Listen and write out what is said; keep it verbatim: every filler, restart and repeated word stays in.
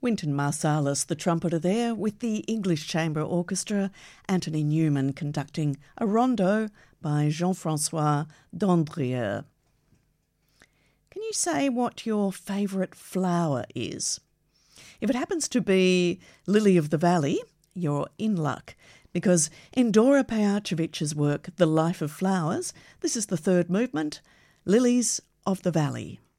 Wynton Marsalis, the trumpeter there, with the English Chamber Orchestra, Anthony Newman conducting a rondo by Jean-François Dandrieux. Can you say what your favourite flower is? If it happens to be lily of the valley, you're in luck, because in Dora Pejacevich's work, The Life of Flowers, this is the third movement, Lilies of the Valley.